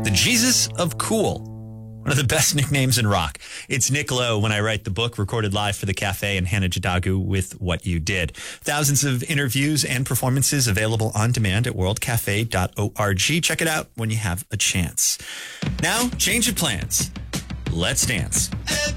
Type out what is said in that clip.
The Jesus of Cool. One of the best nicknames in rock. It's Nick Lowe when I write the book, recorded live for the Cafe, and Hannah Jadagu with What You Did. Thousands of interviews and performances available on demand at worldcafe.org. Check it out when you have a chance. Now, change of plans. Let's dance.